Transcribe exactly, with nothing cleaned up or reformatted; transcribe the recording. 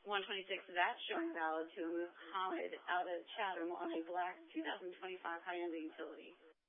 one twenty-six, that's showing valid to Mohammed out of Chatham on a black two thousand twenty-five Hyundai utility.